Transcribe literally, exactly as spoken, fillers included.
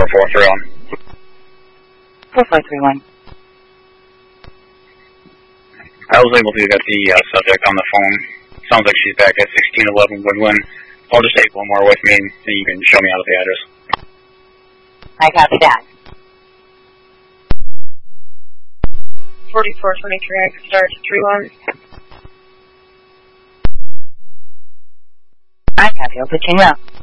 four three one. four four three one. I was able to get the uh, subject on the phone. Sounds like she's back at sixteen eleven Woodland. I'll just take one more with me, and you can show me out of the address. I copy that. forty-four twenty-three, I can start at three one. I copy. I'll put you in route.